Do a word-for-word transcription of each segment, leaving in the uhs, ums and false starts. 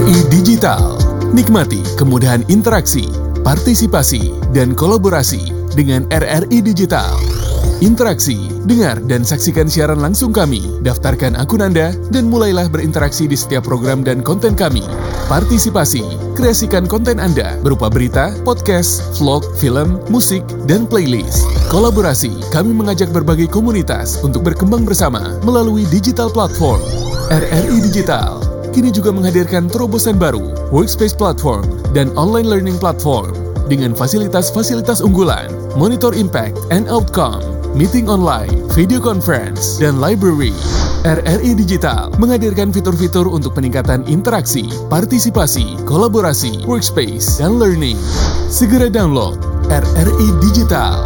I Digital. Nikmati kemudahan interaksi, partisipasi, dan kolaborasi dengan R R I Digital. Interaksi, dengar dan saksikan siaran langsung kami, daftarkan akun Anda, dan mulailah berinteraksi di setiap program dan konten kami. Partisipasi, kreasikan konten Anda berupa berita, podcast, vlog, film, musik, dan playlist. Kolaborasi, kami mengajak berbagai komunitas untuk berkembang bersama melalui digital platform. R R I Digital kini juga menghadirkan terobosan baru, workspace platform, dan online learning platform dengan fasilitas-fasilitas unggulan, monitor impact and outcome, meeting online, video conference, dan library. R R I Digital menghadirkan fitur-fitur untuk peningkatan interaksi, partisipasi, kolaborasi, workspace, dan learning. Segera download R R I Digital.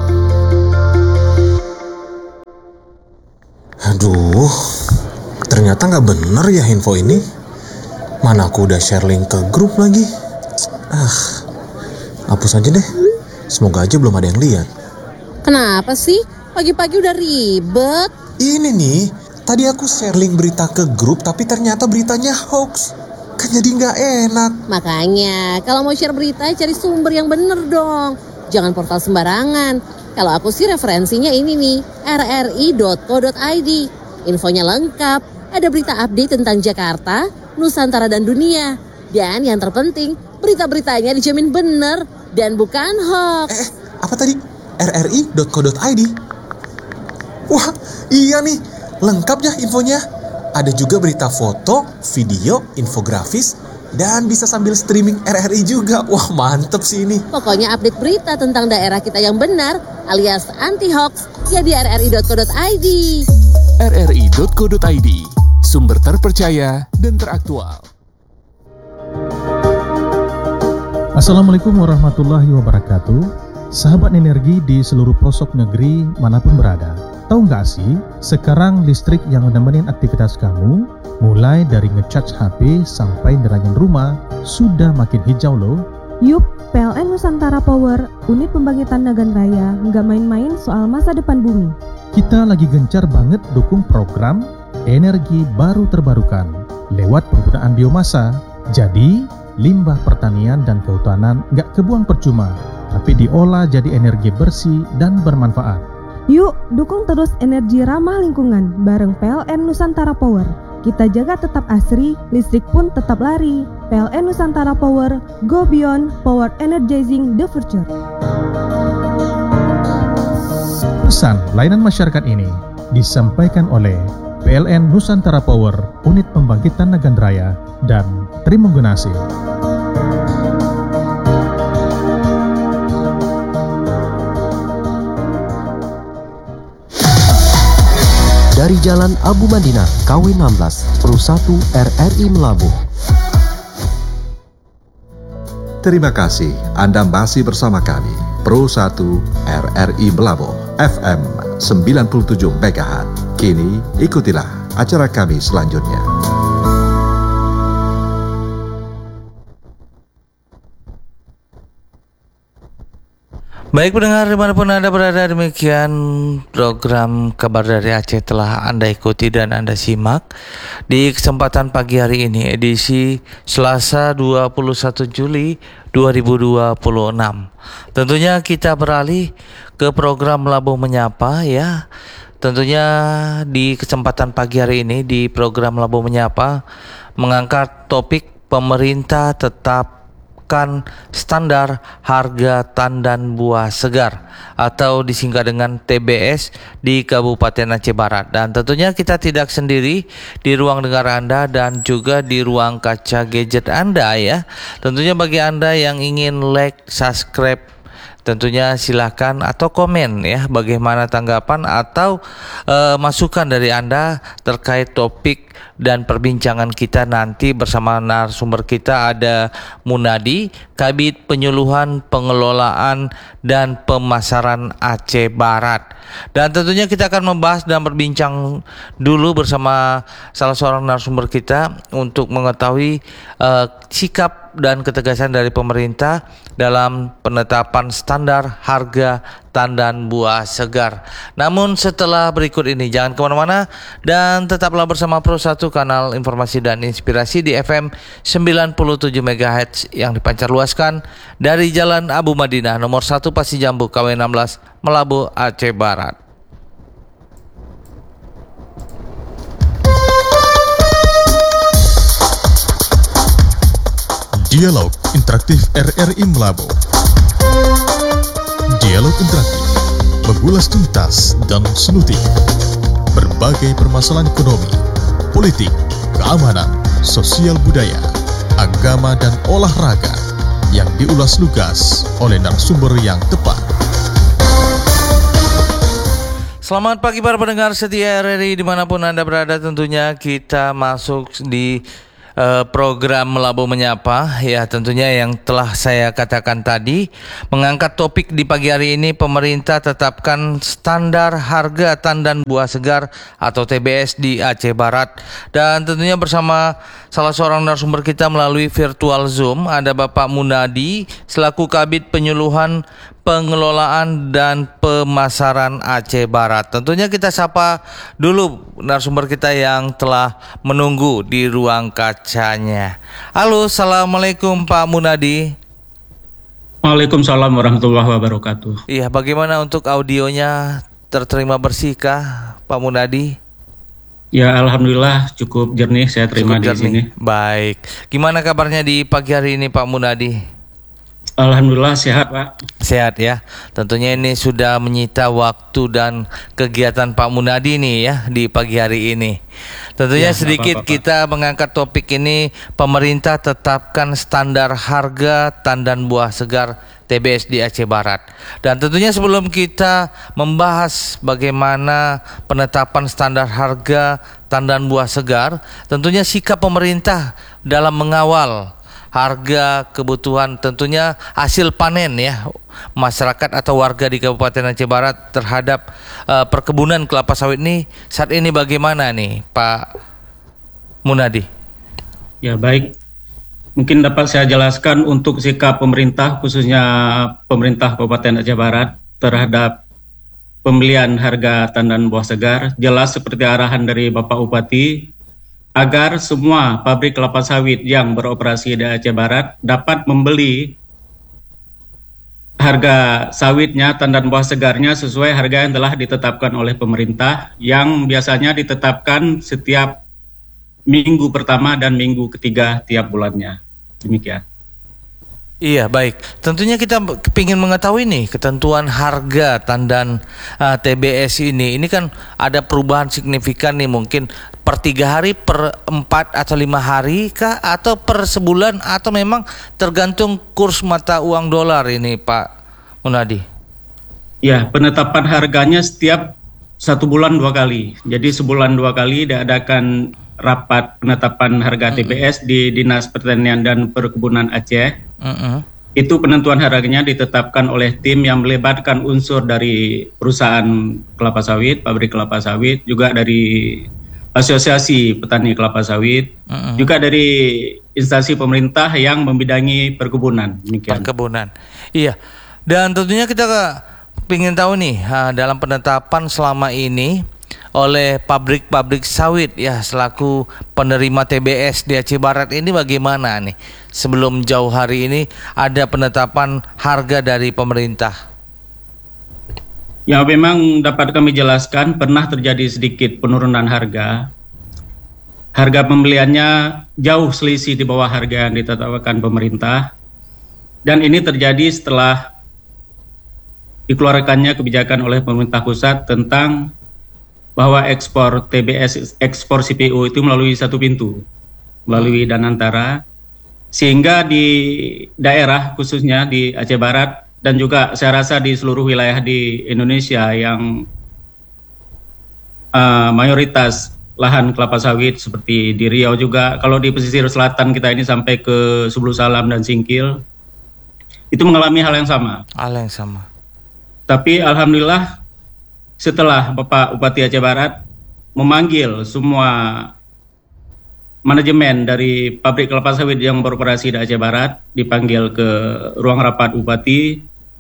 Aduh, ternyata nggak bener ya info ini. Mana aku udah share link ke grup lagi. Ah, hapus aja deh. Semoga aja belum ada yang lihat. Kenapa sih? Pagi-pagi udah ribet. Ini nih, tadi aku share link berita ke grup tapi ternyata beritanya hoax. Kan jadi nggak enak. Makanya, kalau mau share berita cari sumber yang bener dong. Jangan portal sembarangan. Kalau aku sih referensinya ini nih, r r i dot co dot i d. Infonya lengkap, ada berita update tentang Jakarta, Nusantara dan dunia. Dan yang terpenting, berita-beritanya dijamin bener dan bukan hoax. Eh, apa tadi? r r i dot co dot i d. Wah, iya nih, lengkap ya infonya. Ada juga berita foto, video, infografis, dan bisa sambil streaming R R I juga. Wah, mantep sih ini. Pokoknya update berita tentang daerah kita yang benar alias anti-hoax ya di r r i dot co dot i d. r r i dot co dot i d, sumber terpercaya dan teraktual. Assalamualaikum warahmatullahi wabarakatuh. Sahabat energi di seluruh pelosok negeri manapun berada. Tahu nggak sih, sekarang listrik yang menemenin aktivitas kamu, mulai dari ngecharge H P sampai nerangin rumah, sudah makin hijau loh. Yup, P L N Nusantara Power, unit pembangkitan Nagan Raya, nggak main-main soal masa depan bumi. Kita lagi gencar banget dukung program energi baru terbarukan lewat penggunaan biomasa. Jadi, limbah pertanian dan kehutanan nggak kebuang percuma, tapi diolah jadi energi bersih dan bermanfaat. Yuk, dukung terus energi ramah lingkungan bareng P L N Nusantara Power. Kita jaga tetap asri, listrik pun tetap lari. P L N Nusantara Power, go beyond, power energizing the future. Pesan layanan masyarakat ini disampaikan oleh P L N Nusantara Power, unit pembangkitan Nagan Raya, dan Trimenggunasi. Dari Jalan Abu Madinah, K W enam belas, Pro satu R R I Melabuh. Terima kasih Anda masih bersama kami, Pro satu R R I Melabuh, F M sembilan puluh tujuh megahertz. Kini ikutilah acara kami selanjutnya. Baik pendengar dimanapun Anda berada, demikian program Kabar dari Aceh telah Anda ikuti dan Anda simak di kesempatan pagi hari ini, edisi Selasa dua puluh satu Juli dua ribu dua puluh enam. Tentunya kita beralih ke program Melabuh Menyapa ya. Tentunya di kesempatan pagi hari ini di program Melabuh Menyapa mengangkat topik pemerintah tetap standar harga tandan buah segar atau disingkat dengan T B S di Kabupaten Aceh Barat. Dan tentunya kita tidak sendiri di ruang dengar Anda dan juga di ruang kaca gadget Anda ya. Tentunya bagi Anda yang ingin like, subscribe, tentunya silahkan atau komen ya bagaimana tanggapan atau e, masukan dari Anda terkait topik dan perbincangan kita nanti bersama narasumber kita. Ada Munadi, Kabid Penyuluhan Pengelolaan dan Pemasaran Aceh Barat. Dan tentunya kita akan membahas dan berbincang dulu bersama salah seorang narasumber kita untuk mengetahui uh, sikap dan ketegasan dari pemerintah dalam penetapan standar standar harga tandan buah segar. Namun setelah berikut ini jangan kemana-mana dan tetaplah bersama Pro satu, kanal informasi dan inspirasi di F M sembilan puluh tujuh megahertz yang dipancarluaskan dari Jalan Abu Madinah nomor satu Pasi Jambu K W enam belas Melabu, Aceh Barat. Dialog Interaktif R R I Melabu. Dialog interaktif, mengulas tuntas dan selutik berbagai permasalahan ekonomi, politik, keamanan, sosial budaya, agama dan olahraga yang diulas lugas oleh narasumber yang tepat. Selamat pagi para pendengar setia R R I dimanapun Anda berada. Tentunya kita masuk di Uh, program Melabu Menyapa, ya tentunya yang telah saya katakan tadi, mengangkat topik di pagi hari ini. Pemerintah tetapkan standar harga tandan buah segar atau T B S di Aceh Barat, dan tentunya bersama salah seorang narasumber kita melalui virtual Zoom ada Bapak Munadi selaku Kabid Penyuluhan Pengelolaan dan Pemasaran Aceh Barat. Tentunya kita sapa dulu narasumber kita yang telah menunggu di ruang kacanya. Halo, assalamualaikum Pak Munadi. Waalaikumsalam warahmatullahi wabarakatuh. Iya, bagaimana untuk audionya, terterima bersihkah Pak Munadi? Ya, alhamdulillah cukup jernih, saya terima cukup di jernih. Sini. Baik, gimana kabarnya di pagi hari ini Pak Munadi? Alhamdulillah sehat Pak. Sehat ya. Tentunya ini sudah menyita waktu dan kegiatan Pak Munadi nih ya di pagi hari ini. Tentunya ya, sedikit apa-apa, kita mengangkat topik ini. Pemerintah tetapkan standar harga tandan buah segar T B S di Aceh Barat. Dan tentunya sebelum kita membahas bagaimana penetapan standar harga tandan buah segar, tentunya sikap pemerintah dalam mengawal harga kebutuhan, tentunya hasil panen ya masyarakat atau warga di Kabupaten Aceh Barat terhadap uh, perkebunan kelapa sawit ini saat ini bagaimana nih Pak Munadi? Ya baik, mungkin dapat saya jelaskan untuk sikap pemerintah, khususnya pemerintah Kabupaten Aceh Barat terhadap pembelian harga tandan buah segar. Jelas seperti arahan dari Bapak Bupati, agar semua pabrik kelapa sawit yang beroperasi di Aceh Barat dapat membeli harga sawitnya, tandan buah segarnya sesuai harga yang telah ditetapkan oleh pemerintah, yang biasanya ditetapkan setiap minggu pertama dan minggu ketiga tiap bulannya. Demikian. Iya, baik. Tentunya kita ingin mengetahui nih ketentuan harga tandan uh, T B S ini. Ini kan ada perubahan signifikan nih, mungkin per tiga hari, per empat atau lima hari kah, atau per sebulan, atau memang tergantung kurs mata uang dolar ini Pak Munadi? Ya, penetapan harganya setiap satu bulan dua kali. Jadi sebulan dua kali diadakan rapat penetapan harga mm-hmm. T B S di Dinas Pertanian dan Perkebunan Aceh. Mm-hmm. Itu penentuan harganya ditetapkan oleh tim yang melibatkan unsur dari perusahaan kelapa sawit, pabrik kelapa sawit, juga dari asosiasi petani kelapa sawit, mm-hmm. juga dari instansi pemerintah yang membidangi perkebunan. Demikian. Perkebunan, iya. Dan tentunya kita ingin tahu nih dalam penetapan selama ini oleh pabrik-pabrik sawit ya selaku penerima T B S di Aceh Barat ini bagaimana nih sebelum jauh hari ini ada penetapan harga dari pemerintah? Ya, memang dapat kami jelaskan pernah terjadi sedikit penurunan harga. Harga pembeliannya jauh selisih di bawah harga yang ditetapkan pemerintah. Dan ini terjadi setelah dikeluarkannya kebijakan oleh pemerintah pusat tentang bahwa ekspor T B S, ekspor C P O itu melalui satu pintu, melalui Danantara, sehingga di daerah khususnya di Aceh Barat dan juga saya rasa di seluruh wilayah di Indonesia yang uh, mayoritas lahan kelapa sawit seperti di Riau juga, kalau di pesisir selatan kita ini sampai ke Sublu Salam dan Singkil, itu mengalami hal yang sama. Hal yang sama. Tapi alhamdulillah setelah Bapak Bupati Aceh Barat memanggil semua manajemen dari pabrik kelapa sawit yang beroperasi di Aceh Barat, dipanggil ke ruang rapat Bupati,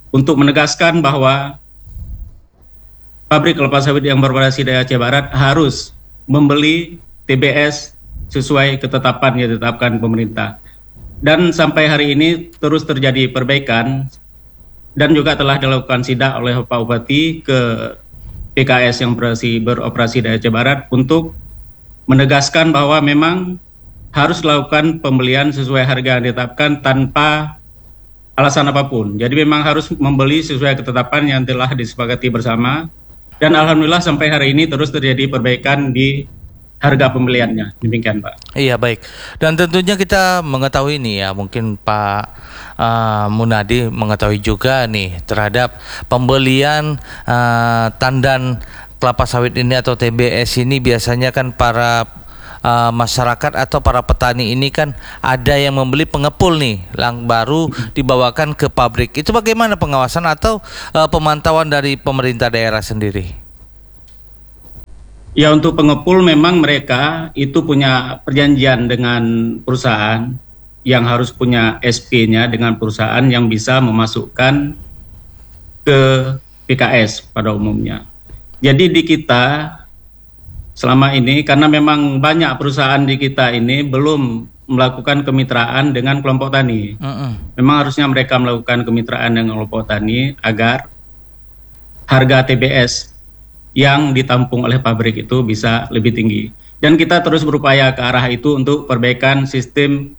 untuk menegaskan bahwa pabrik kelapa sawit yang beroperasi di Aceh Barat harus membeli T B S sesuai ketetapan yang ditetapkan pemerintah. Dan sampai hari ini terus terjadi perbaikan dan juga telah dilakukan sidak oleh Pak Bupati ke P K S yang beroperasi, beroperasi di Aceh Barat untuk menegaskan bahwa memang harus dilakukan pembelian sesuai harga yang ditetapkan tanpa alasan apapun. Jadi memang harus membeli sesuai ketetapan yang telah disepakati bersama. Dan alhamdulillah sampai hari ini terus terjadi perbaikan di harga pembeliannya. Demikian, Pak. Iya, baik. Dan tentunya kita mengetahui nih ya, mungkin Pak uh, Munadi mengetahui juga nih terhadap pembelian uh, tandan kelapa sawit ini atau T B S ini. Biasanya kan para uh, masyarakat atau para petani ini kan ada yang membeli pengepul nih, yang baru dibawakan ke pabrik. Itu bagaimana pengawasan atau uh, pemantauan dari pemerintah daerah sendiri? Ya, untuk pengepul memang mereka itu punya perjanjian dengan perusahaan yang harus punya S P-nya dengan perusahaan yang bisa memasukkan ke P K S pada umumnya. Jadi di kita selama ini, karena memang banyak perusahaan di kita ini belum melakukan kemitraan dengan kelompok tani. Uh-uh. Memang harusnya mereka melakukan kemitraan dengan kelompok tani agar harga T B S yang ditampung oleh pabrik itu bisa lebih tinggi. Dan kita terus berupaya ke arah itu untuk perbaikan sistem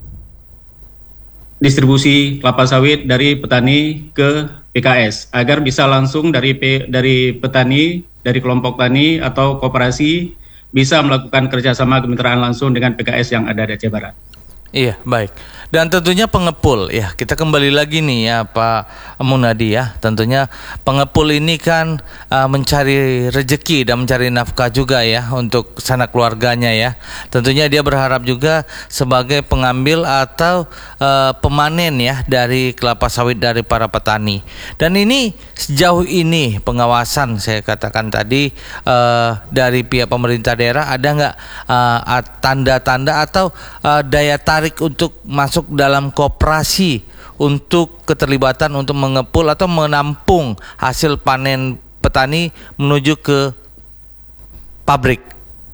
distribusi kelapa sawit dari petani ke P K S agar bisa langsung dari P, dari petani, dari kelompok tani atau koperasi bisa melakukan kerjasama kemitraan langsung dengan P K S yang ada di Aceh Barat. Iya, baik. Dan tentunya pengepul ya, kita kembali lagi nih ya Pak Munadi ya. Tentunya pengepul ini kan uh, mencari rezeki dan mencari nafkah juga ya untuk sanak keluarganya ya. Tentunya dia berharap juga sebagai pengambil atau uh, pemanen ya dari kelapa sawit dari para petani. Dan ini sejauh ini pengawasan saya katakan tadi uh, dari pihak pemerintah daerah ada nggak uh, tanda-tanda atau uh, daya tarik untuk masuk dalam koperasi untuk keterlibatan untuk mengepul atau menampung hasil panen petani menuju ke pabrik?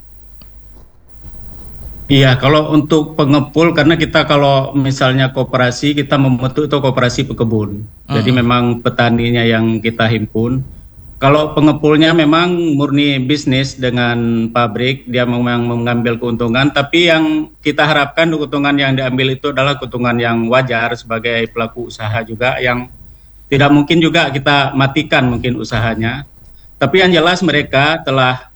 Iya, kalau untuk pengepul, karena kita kalau misalnya koperasi, kita membentuk itu koperasi pekebun. Uh-huh. Jadi memang petaninya yang kita himpun. Kalau pengepulnya memang murni bisnis dengan pabrik, dia memang mengambil keuntungan, tapi yang kita harapkan keuntungan yang diambil itu adalah keuntungan yang wajar sebagai pelaku usaha juga, yang tidak mungkin juga kita matikan mungkin usahanya. Tapi yang jelas mereka telah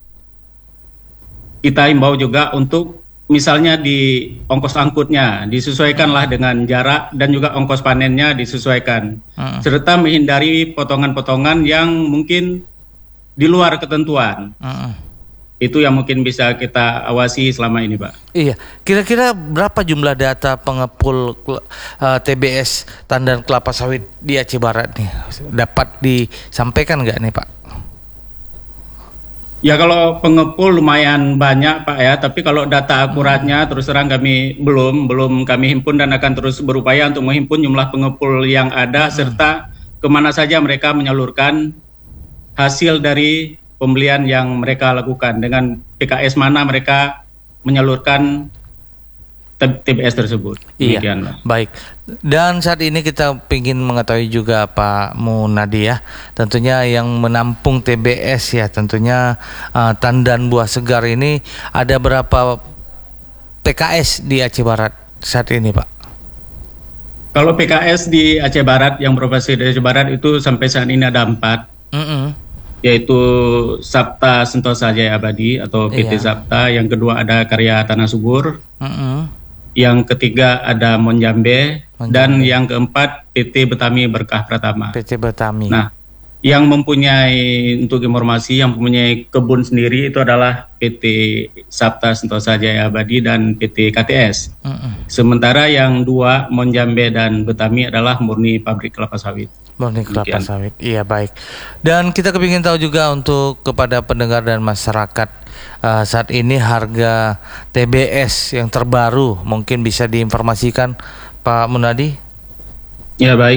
kita himbau juga untuk misalnya di ongkos angkutnya disesuaikanlah dengan jarak dan juga ongkos panennya disesuaikan, uh-uh. serta menghindari potongan-potongan yang mungkin di luar ketentuan. Uh-uh. Itu yang mungkin bisa kita awasi selama ini, Pak. Iya, kira-kira berapa jumlah data pengepul uh, T B S tandan kelapa sawit di Aceh Barat nih? Dapat disampaikan nggak nih, Pak? Ya, kalau pengepul lumayan banyak, Pak ya, tapi kalau data akuratnya terus terang kami belum belum kami himpun dan akan terus berupaya untuk menghimpun jumlah pengepul yang ada, hmm. serta kemana saja mereka menyalurkan hasil dari pembelian yang mereka lakukan, dengan P K S mana mereka menyalurkan T B S tersebut. Iya, demikian, baik. Dan saat ini kita ingin mengetahui juga Pak Munadi ya, tentunya yang menampung T B S ya, tentunya uh, tandan buah segar ini ada berapa P K S di Aceh Barat saat ini, Pak? Kalau P K S di Aceh Barat yang beroperasi di Aceh Barat itu sampai saat ini ada empat, mm-hmm. yaitu Sabta Sentosa Jaya Abadi atau P T iya. Sabta, yang kedua ada Karya Tanah Subur, mm-hmm. yang ketiga ada Monjambe, Monjambe, dan yang keempat P T Betami Berkah Pratama. P T Betami. Nah, yang mempunyai, untuk informasi, yang mempunyai kebun sendiri itu adalah P T Sabta Sentosa Jaya Abadi dan P T K T S. Uh-uh. Sementara yang dua Monjambe dan Betami adalah murni pabrik kelapa sawit. Murni kelapa sawit. Iya, baik. Dan kita kepingin tahu juga untuk kepada pendengar dan masyarakat, Uh, saat ini harga T B S yang terbaru mungkin bisa diinformasikan Pak Munadi? Ya, baik.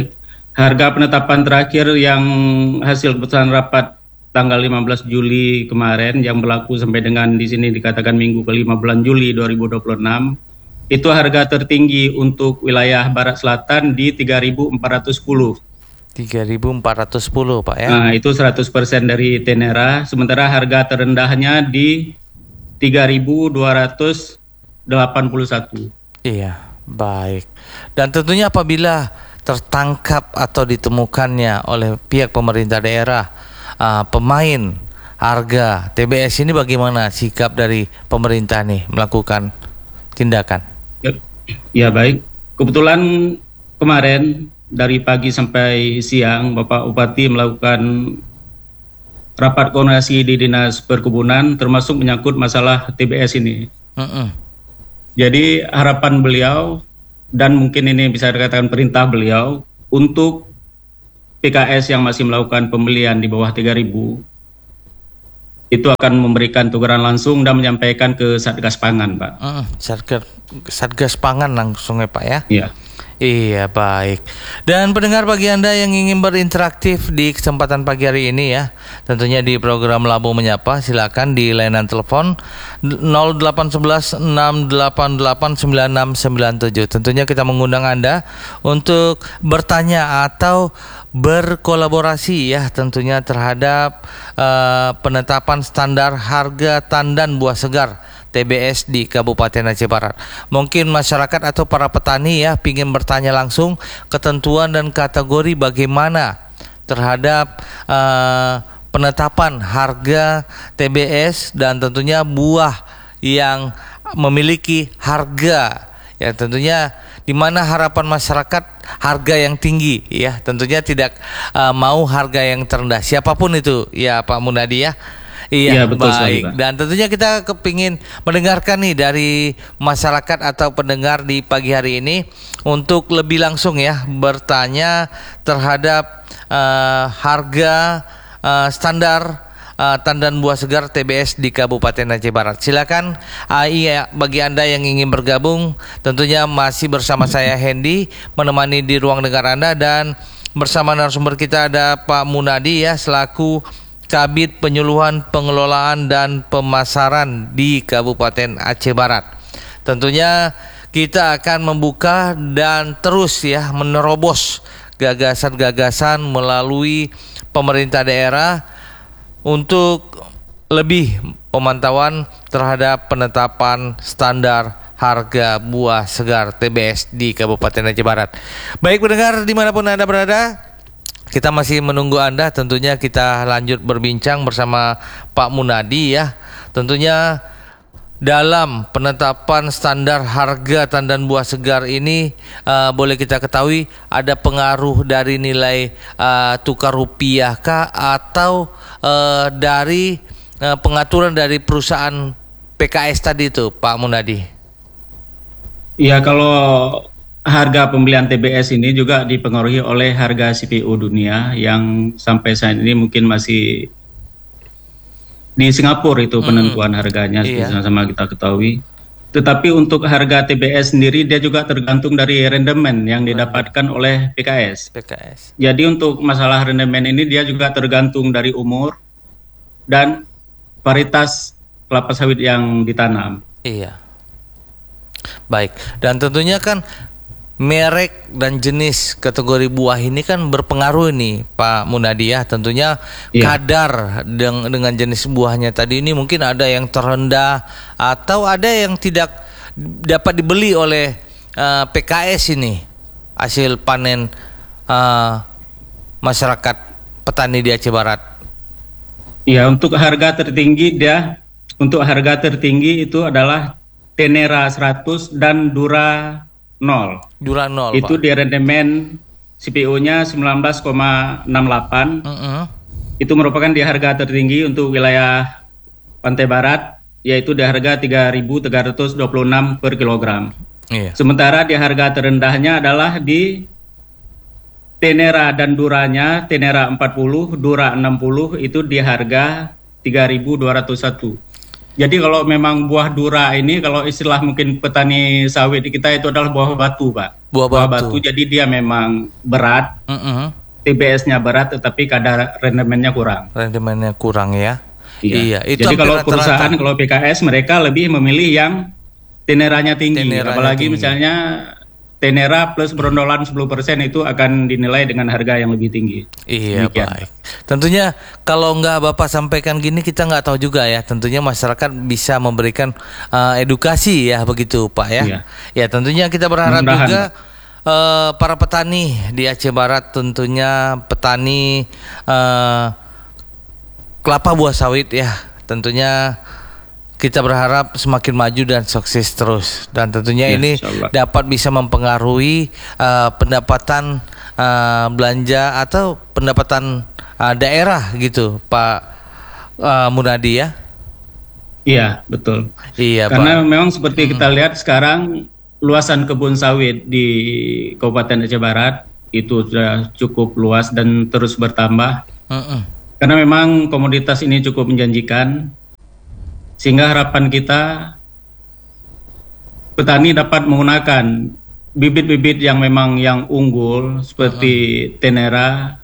Harga penetapan terakhir yang hasil keputusan rapat tanggal lima belas Juli kemarin yang berlaku sampai dengan di sini dikatakan minggu kelima bulan Juli dua ribu dua puluh enam, itu harga tertinggi untuk wilayah Barat Selatan di tiga ribu empat ratus sepuluh. tiga ribu empat ratus sepuluh Pak ya. Nah, itu seratus persen dari Tenera, sementara harga terendahnya di tiga ribu dua ratus delapan puluh satu. Iya, baik. Dan tentunya apabila tertangkap atau ditemukannya oleh pihak pemerintah daerah uh, pemain harga T B S ini, bagaimana sikap dari pemerintah nih melakukan tindakan? Ya, ya baik. Kebetulan kemarin dari pagi sampai siang Bapak Bupati melakukan rapat koordinasi di Dinas Perkebunan termasuk menyangkut masalah T B S ini. Mm-mm. Jadi harapan beliau dan mungkin ini bisa dikatakan perintah beliau untuk P K S yang masih melakukan pembelian di bawah tiga ribu itu akan memberikan teguran langsung dan menyampaikan ke Satgas Pangan, Pak. Mm, Satgas, Satgas Pangan langsung ya Pak ya? Iya. Iya, baik. Dan pendengar, bagi Anda yang ingin berinteraktif di kesempatan pagi hari ini ya, tentunya di program Labu Menyapa, silakan di layanan telepon nol delapan satu satu enam delapan delapan sembilan enam sembilan tujuh. Tentunya kita mengundang Anda untuk bertanya atau berkolaborasi ya, tentunya terhadap uh, penetapan standar harga tandan buah segar T B S di Kabupaten Aceh Barat. Mungkin masyarakat atau para petani ya ingin bertanya langsung ketentuan dan kategori bagaimana terhadap uh, penetapan harga T B S dan tentunya buah yang memiliki harga ya, tentunya di mana harapan masyarakat harga yang tinggi ya, tentunya tidak uh, mau harga yang terendah siapapun itu ya Pak Munadi ya. Iya, ya, betul baik. sekali, Pak. Dan tentunya kita kepingin mendengarkan nih dari masyarakat atau pendengar di pagi hari ini untuk lebih langsung ya bertanya terhadap uh, harga uh, standar uh, tandan buah segar T B S di Kabupaten Aceh Barat. Silakan uh, iya, bagi Anda yang ingin bergabung, tentunya masih bersama saya Hendy menemani di ruang dengar Anda, dan bersama narasumber kita ada Pak Munadi ya selaku Kabid Penyuluhan Pengelolaan dan Pemasaran di Kabupaten Aceh Barat. Tentunya kita akan membuka dan terus ya menerobos gagasan-gagasan melalui pemerintah daerah untuk lebih pemantauan terhadap penetapan standar harga buah segar T B S di Kabupaten Aceh Barat. Baik pendengar dimanapun Anda berada, kita masih menunggu Anda, tentunya kita lanjut berbincang bersama Pak Munadi ya. Tentunya dalam penetapan standar harga tandan buah segar ini uh, boleh kita ketahui ada pengaruh dari nilai uh, tukar rupiah kah atau uh, dari uh, pengaturan dari perusahaan P K S tadi itu Pak Munadi? Iya, kalau harga pembelian T B S ini juga dipengaruhi oleh harga C P O dunia yang sampai saat ini mungkin masih di Singapura itu penentuan hmm. harganya iya. sama-sama kita ketahui. Tetapi untuk harga T B S sendiri dia juga tergantung dari rendemen yang didapatkan hmm. oleh P K S. P K S. Jadi untuk masalah rendemen ini dia juga tergantung dari umur dan varietas kelapa sawit yang ditanam. Iya. Baik, dan tentunya kan merek dan jenis kategori buah ini kan berpengaruh nih Pak Munadi ya. Tentunya yeah. kadar dengan, dengan jenis buahnya tadi ini mungkin ada yang terendah atau ada yang tidak dapat dibeli oleh uh, P K S ini hasil panen uh, masyarakat petani di Aceh Barat. Ya, untuk harga tertinggi dia untuk harga tertinggi itu adalah Tenera seratus dan Dura nol. Dura nol, itu Pak. Di rendemen C P O-nya sembilan belas koma enam delapan. Uh-uh. Itu merupakan di harga tertinggi untuk wilayah Pantai Barat, yaitu di harga tiga ribu tiga ratus dua puluh enam per kilogram. Iya. Sementara di harga terendahnya adalah di Tenera dan Duranya, Tenera empat puluh, Dura enam puluh itu di harga tiga ribu dua ratus satu. Jadi kalau memang buah dura ini, kalau istilah mungkin petani sawit kita itu adalah buah batu, Pak. Buah, buah batu. batu. Jadi dia memang berat, Mm-mm. T B S-nya berat, tetapi kadar rendemennya kurang. Rendemennya kurang ya. Iya. Iya, itu Jadi hampir kalau rata-rata. perusahaan, kalau P K S mereka lebih memilih yang teneranya tinggi. Teneranya Apalagi tinggi. misalnya tenera plus brondolan sepuluh persen itu akan dinilai dengan harga yang lebih tinggi. Iya, Demikian. baik. Tentunya kalau nggak Bapak sampaikan gini kita nggak tahu juga ya. Tentunya masyarakat bisa memberikan uh, edukasi ya begitu Pak ya. Iya. Ya tentunya kita berharap Mudah-mudahan, juga uh, para petani di Aceh Barat, tentunya petani uh, kelapa buah sawit ya, tentunya kita berharap semakin maju dan sukses terus, dan tentunya Ya, ini insyaallah. dapat bisa mempengaruhi uh, pendapatan uh, belanja atau pendapatan uh, daerah gitu Pak uh, Munadi ya. Iya, betul. Iya Karena Pak. memang seperti kita lihat sekarang luasan kebun sawit di Kabupaten Aceh Barat itu sudah cukup luas dan terus bertambah. Mm-mm. Karena memang komoditas ini cukup menjanjikan, sehingga harapan kita petani dapat menggunakan bibit-bibit yang memang yang unggul seperti tenera,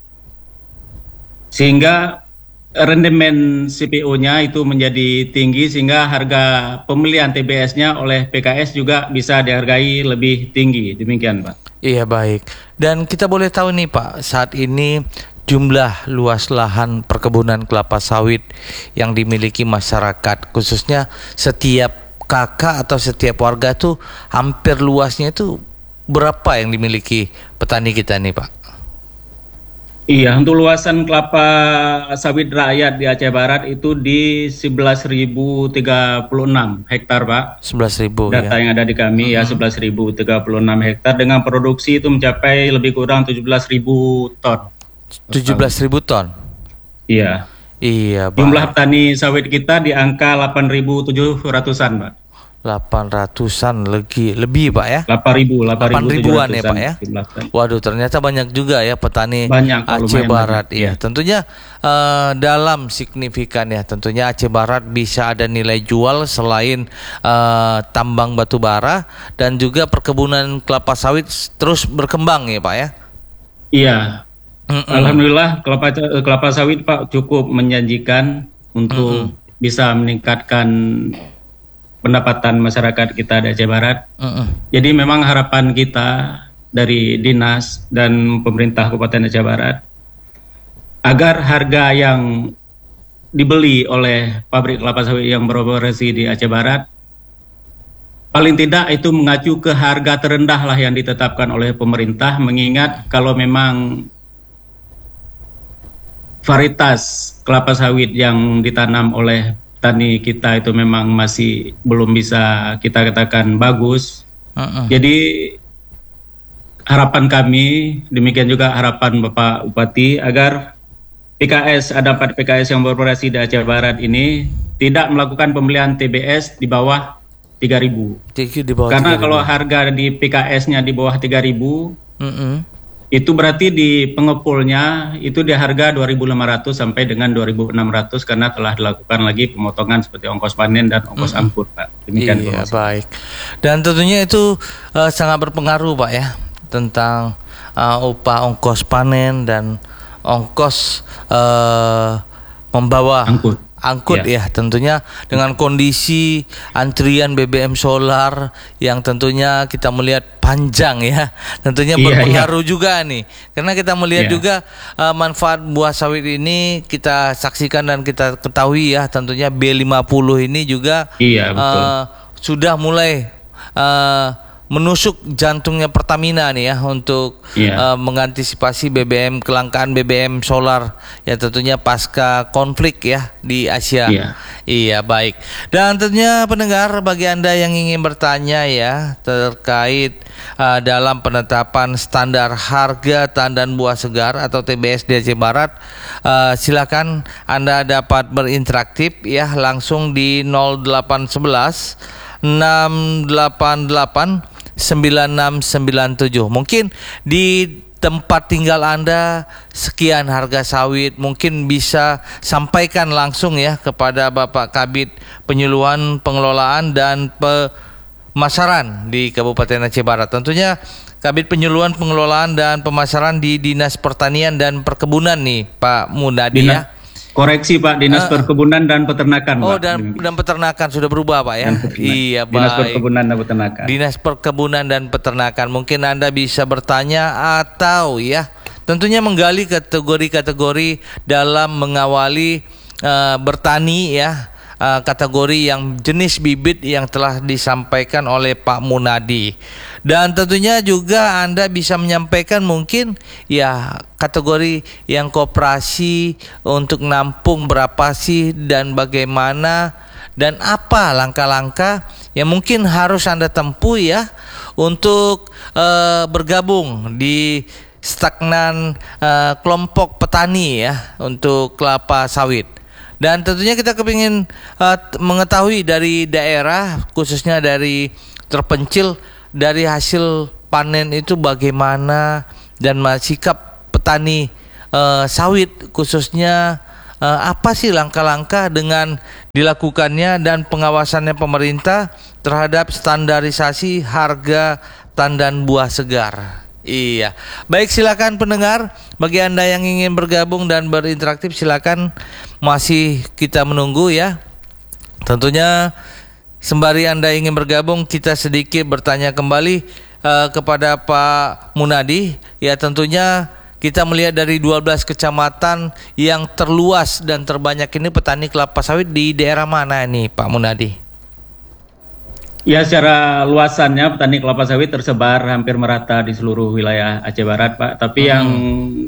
sehingga rendemen C P O-nya itu menjadi tinggi, sehingga harga pembelian T B S-nya oleh P K S juga bisa dihargai lebih tinggi. Demikian, Pak. Iya baik. Dan kita boleh tahu nih Pak, saat ini jumlah luas lahan perkebunan kelapa sawit yang dimiliki masyarakat, khususnya setiap kakak atau setiap warga tuh hampir luasnya itu berapa yang dimiliki petani kita nih Pak? Iya, untuk luasan kelapa sawit rakyat di Aceh Barat itu di sebelas ribu tiga puluh enam hektar, Pak. sebelas ribu Data ya. yang ada di kami ya sebelas ribu tiga puluh enam hektar dengan produksi itu mencapai lebih kurang tujuh belas ribu ton. tujuh belas ribu ton. Iya. Iya, Pak. Jumlah petani sawit kita di angka delapan ribu tujuh ratusan, Pak. delapan ratusan lebih lebih Pak ya. delapan ribu, delapan ribuan ya Pak ya. jumlah petani. Waduh, ternyata banyak juga ya petani Banyak, Pak, Aceh lumayan Barat. banyak, Iya, ya. tentunya eh, dalam signifikan ya. Tentunya Aceh Barat bisa ada nilai jual selain eh, tambang batu bara dan juga perkebunan kelapa sawit terus berkembang ya Pak ya. Iya. Mm-mm. Alhamdulillah kelapa kelapa sawit Pak cukup menjanjikan untuk bisa meningkatkan pendapatan masyarakat kita di Aceh Barat. Mm-mm. Jadi memang harapan kita dari dinas dan pemerintah Kabupaten Aceh Barat agar harga yang dibeli oleh pabrik kelapa sawit yang beroperasi di Aceh Barat paling tidak itu mengacu ke harga terendah lah yang ditetapkan oleh pemerintah, mengingat kalau memang varietas kelapa sawit yang ditanam oleh petani kita itu memang masih belum bisa kita katakan bagus. Mm-mm. Jadi harapan kami, demikian juga harapan Bapak Bupati, agar P K S, ada empat P K S yang beroperasi di Aceh Barat ini tidak melakukan pembelian T B S di bawah tiga ribu. Di bawah Karena tiga ribu. kalau harga di P K S-nya di bawah tiga ribu, Mm-mm. itu berarti di pengepulnya itu di harga dua ribu lima ratus sampai dengan dua ribu enam ratus karena telah dilakukan lagi pemotongan seperti ongkos panen dan ongkos Mm-mm. angkut, Pak. Demikian Iya, informasi. baik. Dan tentunya itu eh, sangat berpengaruh Pak ya tentang eh, upah ongkos panen dan ongkos eh, membawa Angkut. angkut ya. Tentunya dengan kondisi antrian B B M solar yang tentunya kita melihat panjang ya, tentunya Iya, berpengaruh juga nih, karena kita melihat Iya. juga uh, manfaat buah sawit ini kita saksikan dan kita ketahui ya, tentunya B lima puluh ini juga Iya, betul. uh, sudah mulai uh, menusuk jantungnya Pertamina nih ya untuk Iya. uh, mengantisipasi B B M, kelangkaan B B M solar ya, tentunya pasca konflik ya di Asia. Iya. Iya, baik. Dan tentunya pendengar, bagi Anda yang ingin bertanya ya terkait uh, dalam penetapan standar harga tandan buah segar atau T B S di Aceh Barat, uh, silakan Anda dapat berinteraktif ya langsung di nol delapan satu satu enam delapan delapan sembilan enam sembilan tujuh. Mungkin di tempat tinggal Anda sekian harga sawit, mungkin bisa sampaikan langsung ya kepada Bapak Kabid Penyuluhan, Pengelolaan dan Pemasaran di Kabupaten Aceh Barat. Tentunya Kabid Penyuluhan, Pengelolaan dan Pemasaran di Dinas Pertanian dan Perkebunan nih Pak Munadi ya. Koreksi Pak, Dinas uh, Perkebunan dan Peternakan. Oh, Pak. dan, dan Peternakan sudah berubah Pak ya? Iya, baik. Dinas Perkebunan dan Peternakan. Dinas Perkebunan dan Peternakan. Mungkin Anda bisa bertanya atau ya, tentunya menggali kategori-kategori dalam mengawali uh, bertani ya. Uh, kategori yang jenis bibit yang telah disampaikan oleh Pak Munadi. Dan tentunya juga Anda bisa menyampaikan mungkin ya kategori yang koperasi untuk nampung berapa sih dan bagaimana dan apa langkah-langkah yang mungkin harus Anda tempuh ya untuk uh, bergabung di stagnan uh, kelompok petani ya untuk kelapa sawit. Dan tentunya kita kepingin uh, mengetahui dari daerah, khususnya dari terpencil, dari hasil panen itu bagaimana dan sikap petani uh, sawit khususnya uh, apa sih langkah-langkah dengan dilakukannya dan pengawasannya pemerintah terhadap standarisasi harga tandan buah segar. Iya, baik, silakan pendengar, bagi Anda yang ingin bergabung dan berinteraksi silakan, masih kita menunggu ya. Tentunya sembari Anda ingin bergabung, kita sedikit bertanya kembali uh, kepada Pak Munadi. Ya, tentunya kita melihat dari dua belas kecamatan yang terluas dan terbanyak ini petani kelapa sawit di daerah mana ini Pak Munadi? Ya, secara luasannya petani kelapa sawit tersebar hampir merata di seluruh wilayah Aceh Barat, Pak. Tapi hmm. yang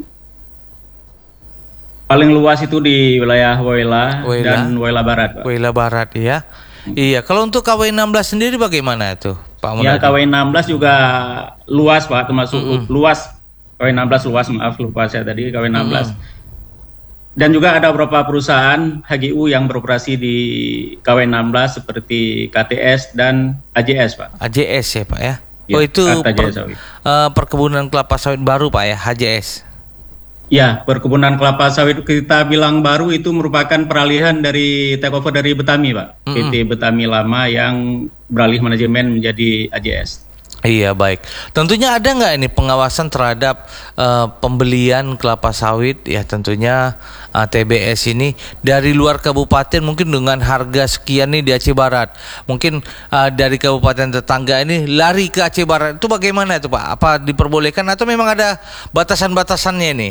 paling luas itu di wilayah Wela, Wela dan Wela Barat, Pak. Wela Barat ya. Hmm. Iya, kalau untuk K W enam belas sendiri bagaimana itu, Pak Munadi? Ya, K W enam belas juga luas, Pak, termasuk hmm. luas. K W enam belas luas, maaf lupa saya tadi K W enam belas. Hmm. Dan juga ada beberapa perusahaan H G U yang beroperasi di K W enam belas seperti K T S dan A J S, Pak. A J S ya, Pak ya? Ya, oh itu per, uh, perkebunan kelapa sawit baru, Pak ya, H J S? Ya, perkebunan kelapa sawit kita bilang baru itu merupakan peralihan dari takeover dari Betami, Pak. Mm-hmm. P T Betami lama yang beralih manajemen menjadi A J S. Iya, baik. Tentunya ada nggak ini pengawasan terhadap uh, pembelian kelapa sawit ya, tentunya uh, T B S ini dari luar kabupaten mungkin dengan harga sekian nih di Aceh Barat. Mungkin uh, dari kabupaten tetangga ini lari ke Aceh Barat. Itu bagaimana itu, Pak? Apa diperbolehkan atau memang ada batasan-batasannya ini?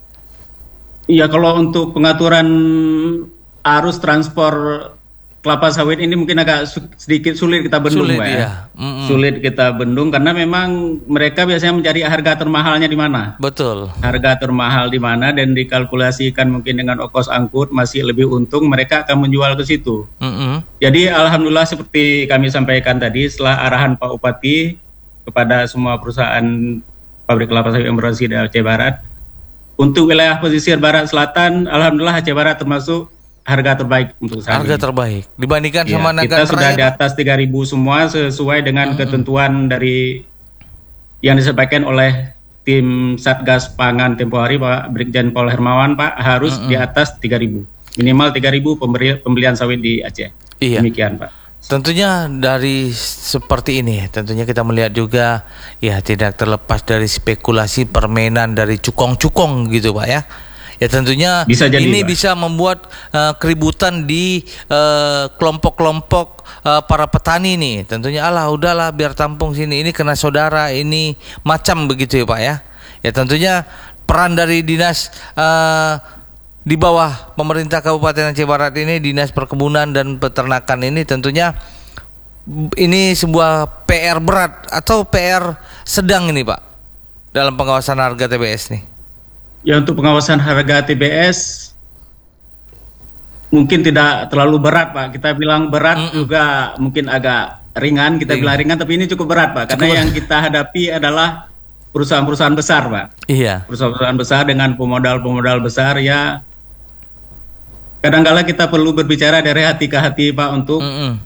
Iya, kalau untuk pengaturan arus transport kelapa sawit ini mungkin agak su- sedikit sulit kita bendung, sulit, Pak, ya. Iya. Mm-hmm. Sulit kita bendung karena memang mereka biasanya mencari harga termahalnya di mana. Betul. Harga termahal di mana dan dikalkulasikan mungkin dengan ongkos angkut masih lebih untung, mereka akan menjual ke situ. Mm-hmm. Jadi alhamdulillah seperti kami sampaikan tadi, setelah arahan Pak Bupati kepada semua perusahaan pabrik kelapa sawit yang beroperasi di Aceh Barat, untuk wilayah pesisir barat selatan, alhamdulillah Aceh Barat termasuk harga terbaik untuk saat harga ini. terbaik dibandingkan ya, sama kita negara sudah di atas tiga ribu semua sesuai dengan mm-hmm. ketentuan dari yang disampaikan oleh tim Satgas Pangan tempo hari, Pak Brigjen Paul Hermawan, Pak, harus mm-hmm. di atas tiga ribu, minimal tiga ribu pemberi, pembelian sawit di Aceh. Iya. Demikian, Pak. Tentunya dari seperti ini, tentunya kita melihat juga ya tidak terlepas dari spekulasi permainan dari cukong-cukong gitu, Pak ya. Ya tentunya bisa jadi, ini Pak, bisa membuat uh, keributan di uh, kelompok-kelompok uh, para petani nih. Tentunya alah udahlah biar tampung sini, ini kena saudara, ini macam begitu ya Pak ya. Ya tentunya peran dari dinas uh, di bawah pemerintah Kabupaten Aceh Barat ini, Dinas Perkebunan dan Peternakan ini tentunya ini sebuah P R berat atau P R sedang ini Pak dalam pengawasan harga T B S nih. Ya, untuk pengawasan harga T B S mungkin tidak terlalu berat, Pak. Kita bilang berat mm-mm. juga mungkin agak ringan. Kita ringan. bilang ringan, tapi ini cukup berat, Pak. Karena cukup yang kita hadapi adalah perusahaan-perusahaan besar, Pak. Iya. Perusahaan-perusahaan besar dengan pemodal-pemodal besar ya. Kadang-kala kita perlu berbicara dari hati ke hati, Pak, untuk Mm-mm.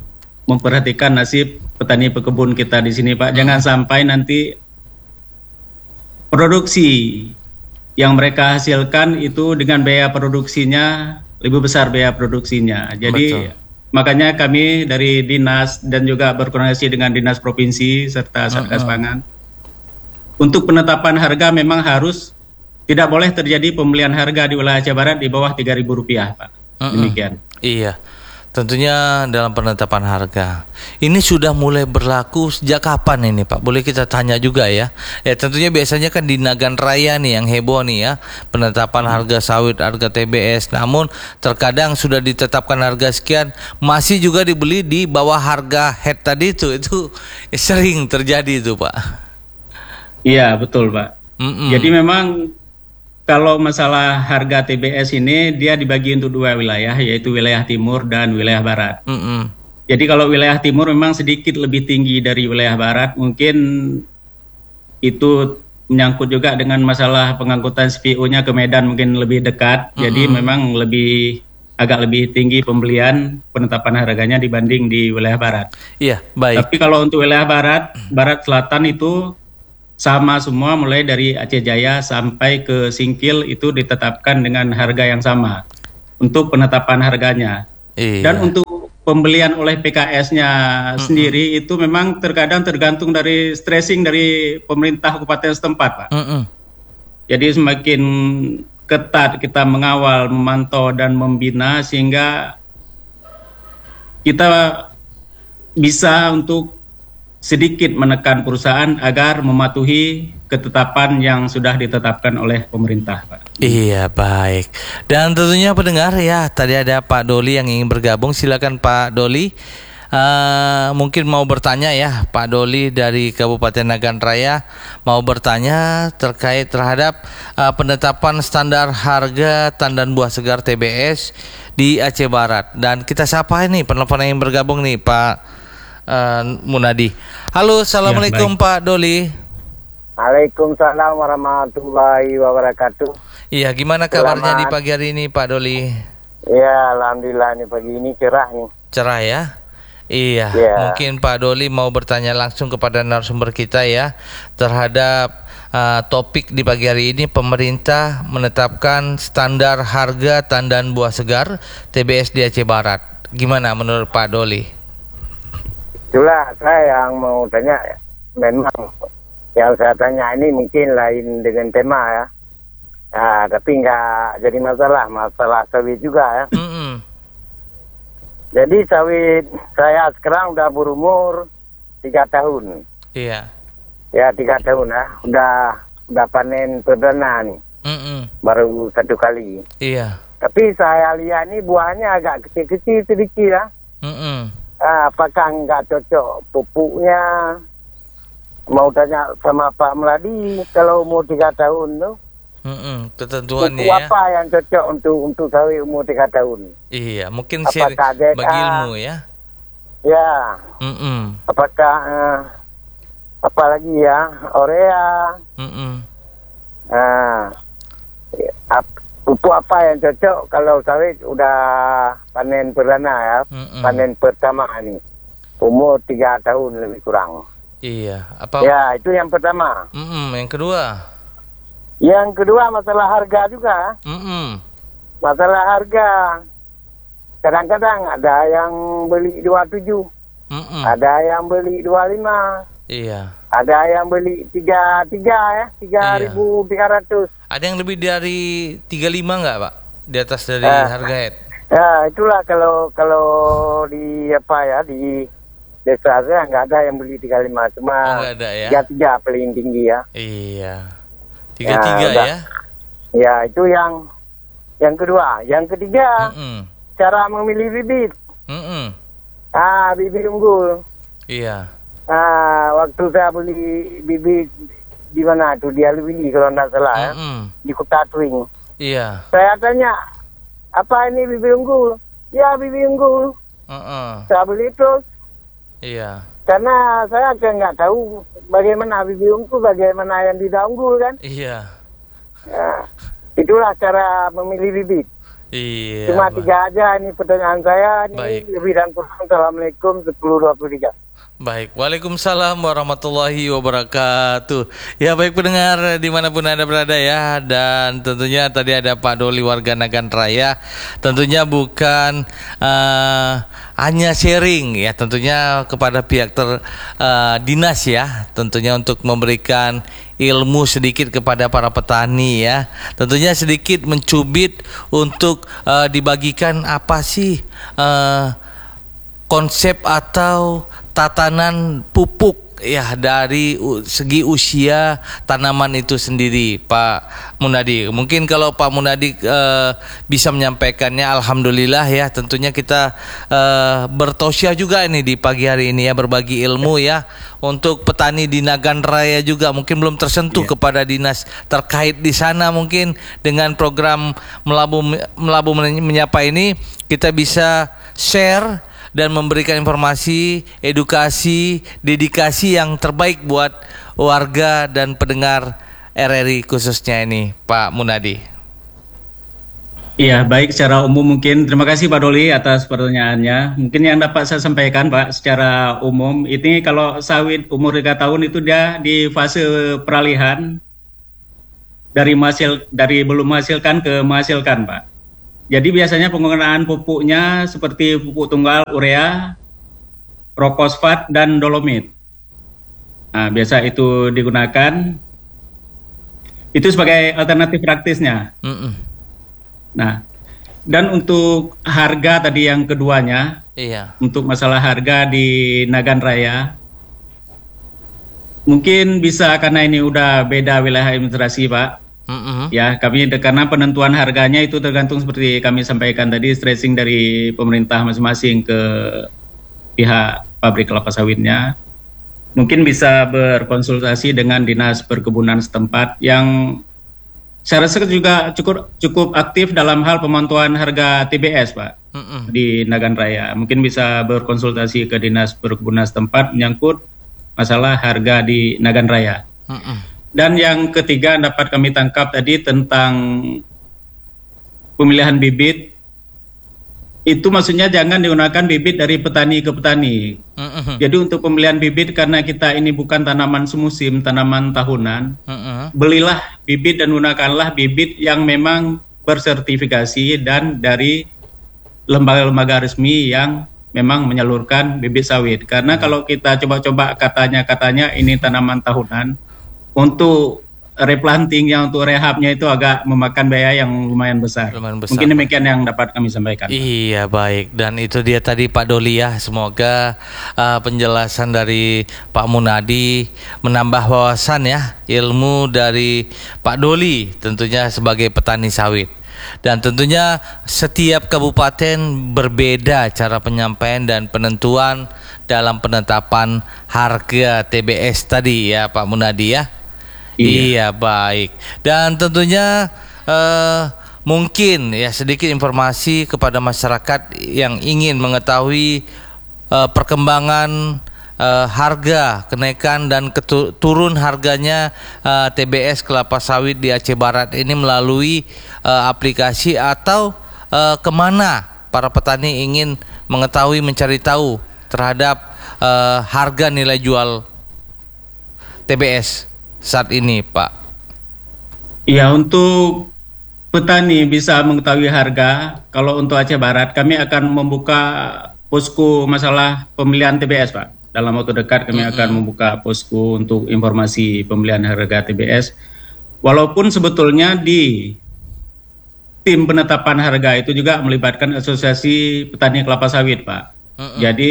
memperhatikan nasib petani pekebun kita di sini, Pak. Jangan mm. sampai nanti produksi yang mereka hasilkan itu dengan biaya produksinya lebih besar biaya produksinya. Jadi Betul. Makanya kami dari dinas dan juga berkoordinasi dengan dinas provinsi serta Satgas uh-uh. Pangan untuk penetapan harga memang harus tidak boleh terjadi pembelian harga di wilayah Aceh Barat di bawah tiga ribu rupiah, Pak. Uh-uh. Demikian. Iya. Tentunya dalam penetapan harga ini sudah mulai berlaku sejak kapan ini Pak? Boleh kita tanya juga ya. Ya tentunya biasanya kan di Nagan Raya nih yang heboh nih ya, penetapan harga sawit, harga T B S. Namun terkadang sudah ditetapkan harga sekian masih juga dibeli di bawah harga head tadi itu. Itu sering terjadi itu Pak. Iya betul Pak. Mm-mm. Jadi memang kalau masalah harga T B S ini dia dibagi untuk dua wilayah, yaitu wilayah timur dan wilayah barat. Mm-hmm. Jadi kalau wilayah timur memang sedikit lebih tinggi dari wilayah barat, mungkin itu menyangkut juga dengan masalah pengangkutan C P O-nya ke Medan mungkin lebih dekat, mm-hmm. jadi memang lebih agak lebih tinggi pembelian penetapan harganya dibanding di wilayah barat. Iya, baik. Tapi kalau untuk wilayah barat, barat selatan itu sama semua mulai dari Aceh Jaya sampai ke Singkil itu ditetapkan dengan harga yang sama untuk penetapan harganya. Iya. Dan untuk pembelian oleh P K S-nya mm-hmm. sendiri itu memang terkadang tergantung dari stressing dari pemerintah kabupaten setempat, Pak. Mm-hmm. Jadi semakin ketat kita mengawal, memantau dan membina sehingga kita bisa untuk sedikit menekan perusahaan agar mematuhi ketetapan yang sudah ditetapkan oleh pemerintah, Pak. Iya, baik. Dan tentunya pendengar ya, tadi ada Pak Doli yang ingin bergabung. Silakan Pak Doli. Uh, mungkin mau bertanya ya, Pak Doli dari Kabupaten Nagan Raya mau bertanya terkait terhadap uh, penetapan standar harga tandan buah segar T B S di Aceh Barat. Dan kita sapa ini penelpon yang bergabung nih, Pak Uh, Munadi. Halo, assalamualaikum ya, Pak Doli. Waalaikumsalam warahmatullahi wabarakatuh. Iya, gimana kabarnya Selamat. di pagi hari ini, Pak Doli? Ya, alhamdulillah nih pagi ini cerah nih. Cerah ya? Iya. Ya. Mungkin Pak Doli mau bertanya langsung kepada narasumber kita ya terhadap uh, topik di pagi hari ini, pemerintah menetapkan standar harga tandan buah segar T B S di Aceh Barat. Gimana menurut Pak Doli? Itulah saya yang mau tanya, memang yang saya tanya ini mungkin lain dengan tema ya, nah, tapi nggak jadi masalah, masalah sawit juga ya. Mm-hmm. Jadi sawit saya sekarang udah berumur tiga tahun. Iya. Ya tiga tahun ya, udah udah panen perdana nih, mm-hmm. baru satu kali. Iya. Tapi saya lihat nih buahnya agak kecil-kecil sedikit ya. Mm-hmm. Ah, apakah nggak cocok pupuknya? Mau tanya sama Pak Meladi, kalau umur tiga tahun tuh, mm-mm, ketentuannya pupuk ya. apa yang cocok untuk untuk sawit umur tiga tahun? Iya, mungkin share bagi ilmu ya. Ya. Mm-mm. Apakah uh, apa lagi ya, urea? Mm-mm. Ah, ap- pupuk apa yang cocok kalau sawit udah panen perdana ya, Mm-mm. panen pertama ini, umur tiga tahun lebih kurang. Iya. Apa? Ya itu yang pertama. Mm-mm. Yang kedua? Yang kedua masalah harga juga. Mm-mm. Masalah harga. Kadang-kadang ada yang beli dua puluh tujuh, Mm-mm. ada yang beli dua puluh lima. Iya. Ada yang beli tiga puluh tiga ya, tiga ribu tiga ratus. Ada yang lebih dari tiga puluh lima nggak, Pak? Di atas dari uh, harga head? Ya, itulah kalau kalau di apa ya, di desa saya nggak ada yang beli tiga puluh lima, cuma oh, ada, ya? tiga puluh tiga paling tinggi ya. Iya. tiga puluh tiga ya, ya? Ya, itu yang yang kedua. Yang ketiga, Mm-mm. cara memilih bibit. Mm-mm. Ah, bibit unggul. Iya. Ah, waktu saya beli bibit di mana tuh, di Alwili kalau nggak salah ya, di Kota Twing. Iya. Saya tanya, apa ini bibit unggul? Ya bibit unggul. Uh-uh. Saya beli terus. Iya. Karena saya kan nggak tahu bagaimana bibit unggul, bagaimana yang tidak unggul kan. Iya. Ya, itulah cara memilih bibit. Iya. Cuma tiga aja ini pertanyaan saya. Ini Baik. lebih dan kurang. Assalamualaikum sepuluh dua puluh tiga. Baik, Waalaikumsalam warahmatullahi wabarakatuh. Ya baik pendengar dimanapun Anda berada ya. Dan tentunya tadi ada Pak Doli warga Nagan Raya. Tentunya bukan uh, hanya sharing ya, tentunya kepada pihak ter, uh, dinas ya. Tentunya untuk memberikan ilmu sedikit kepada para petani ya. Tentunya sedikit mencubit untuk uh, dibagikan apa sih uh, konsep atau tatanan pupuk ya dari segi usia tanaman itu sendiri, Pak Munadi. Mungkin kalau Pak Munadi uh, bisa menyampaikannya, alhamdulillah ya. Tentunya kita uh, bertausiah juga ini di pagi hari ini ya, berbagi ilmu ya untuk petani di Nagan Raya juga. Mungkin belum tersentuh yeah. kepada dinas terkait di sana, mungkin dengan program Melabu Melabu Menyapa ini kita bisa share dan memberikan informasi, edukasi, dedikasi yang terbaik buat warga dan pendengar R R I khususnya ini, Pak Munadi. Iya, baik secara umum mungkin. Terima kasih Pak Doli atas pertanyaannya. Mungkin yang dapat saya sampaikan Pak secara umum, ini kalau sawit umur tiga tahun itu dia di fase peralihan dari menghasil, dari belum menghasilkan ke menghasilkan Pak. Jadi biasanya penggunaan pupuknya seperti pupuk tunggal urea, rokosfat, dan dolomit. Nah, biasa itu digunakan. Itu sebagai alternatif praktisnya. Mm-mm. Nah, dan untuk harga tadi yang keduanya, iya. Untuk masalah harga di Nagan Raya, mungkin bisa karena ini udah beda wilayah administrasi Pak. Mm-hmm. Ya, kami karena penentuan harganya itu tergantung seperti kami sampaikan tadi, stressing dari pemerintah masing-masing ke pihak pabrik kelapa sawitnya. Mungkin bisa berkonsultasi dengan dinas perkebunan setempat yang saya rasa juga cukup cukup aktif dalam hal pemantauan harga T B S, Pak, mm-hmm. di Nagan Raya. Mungkin bisa berkonsultasi ke dinas perkebunan setempat menyangkut masalah harga di Nagan Raya. Mm-hmm. Dan yang ketiga dapat kami tangkap tadi tentang pemilihan bibit, itu maksudnya jangan digunakan bibit dari petani ke petani. Uh-uh. Jadi untuk pemilihan bibit, karena kita ini bukan tanaman semusim, tanaman tahunan, uh-uh. belilah bibit dan gunakanlah bibit yang memang bersertifikasi dan dari lembaga-lembaga resmi yang memang menyalurkan bibit sawit. Karena uh-huh. kalau kita coba-coba katanya-katanya ini tanaman tahunan, untuk replantingnya, untuk rehabnya itu agak memakan biaya yang lumayan besar. lumayan besar. Mungkin demikian yang dapat kami sampaikan. Iya, baik. Dan itu dia tadi Pak Doli ya. Semoga uh, penjelasan dari Pak Munadi menambah wawasan ya, ilmu dari Pak Doli tentunya sebagai petani sawit. Dan tentunya setiap kabupaten berbeda cara penyampaian dan penentuan dalam penetapan harga T B S tadi ya Pak Munadi ya. Iya. Iya, baik. Dan tentunya uh, mungkin ya sedikit informasi kepada masyarakat yang ingin mengetahui uh, perkembangan uh, harga, kenaikan dan ketu- turun harganya uh, T B S kelapa sawit di Aceh Barat ini melalui uh, aplikasi atau uh, kemana para petani ingin mengetahui, mencari tahu terhadap uh, harga nilai jual T B S saat ini, Pak? Iya, untuk petani bisa mengetahui harga. Kalau untuk Aceh Barat, kami akan membuka posko masalah pemilihan T B S, Pak. Dalam waktu dekat kami mm-hmm. akan membuka posko untuk informasi pemilihan harga T B S. Walaupun sebetulnya di tim penetapan harga itu juga melibatkan asosiasi petani kelapa sawit, Pak. Mm-hmm. Jadi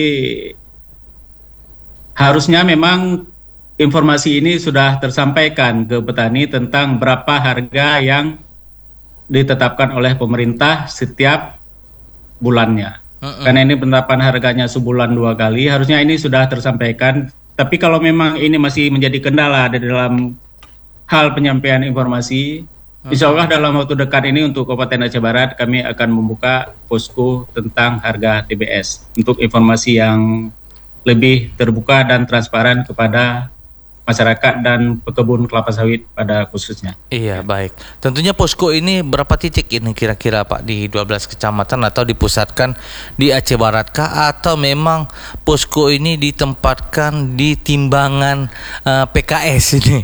harusnya memang informasi ini sudah tersampaikan ke petani tentang berapa harga yang ditetapkan oleh pemerintah setiap bulannya. Uh-uh. Karena ini penetapan harganya sebulan dua kali, harusnya ini sudah tersampaikan. Tapi kalau memang ini masih menjadi kendala di dalam hal penyampaian informasi, uh-huh. insya Allah dalam waktu dekat ini untuk Kabupaten Aceh Barat kami akan membuka posko tentang harga T B S untuk informasi yang lebih terbuka dan transparan kepada masyarakat dan pekebun kelapa sawit pada khususnya. Iya, baik. Tentunya posko ini berapa titik ini kira-kira Pak di dua belas kecamatan atau dipusatkan di Aceh Barat kah, atau memang posko ini ditempatkan di timbangan uh, P K S ini?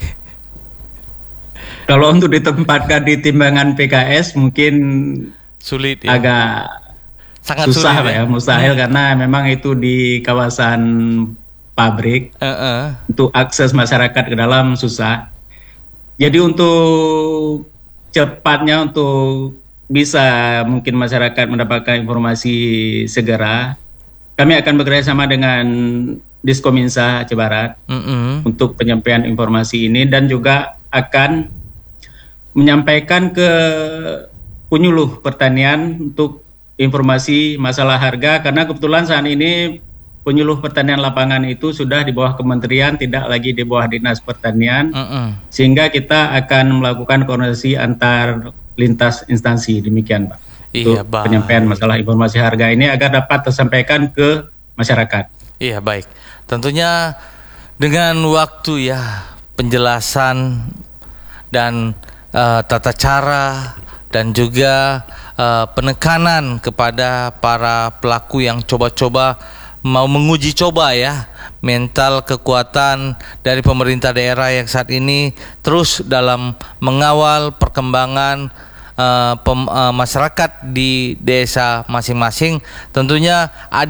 Kalau untuk ditempatkan di timbangan P K S mungkin sulit ya. Agak sangat susah sulit, ya, mustahil hmm. karena memang itu di kawasan pabrik, uh-uh. untuk akses masyarakat ke dalam susah. Jadi untuk cepatnya untuk bisa mungkin masyarakat mendapatkan informasi segera, kami akan bekerjasama dengan Diskominsa Aceh Barat uh-uh. untuk penyampaian informasi ini, dan juga akan menyampaikan ke penyuluh pertanian untuk informasi masalah harga, karena kebetulan saat ini penyuluh pertanian lapangan itu sudah di bawah kementerian, tidak lagi di bawah dinas pertanian, uh-uh. sehingga kita akan melakukan koordinasi antar lintas instansi, demikian Pak. Iya, untuk penyampaian masalah informasi harga ini agar dapat tersampaikan ke masyarakat. Iya, baik. Tentunya dengan waktu ya, penjelasan dan uh, tata cara dan juga uh, penekanan kepada para pelaku yang coba-coba mau menguji coba ya mental kekuatan dari pemerintah daerah yang saat ini terus dalam mengawal perkembangan uh, pem, uh, masyarakat di desa masing-masing. Tentunya ada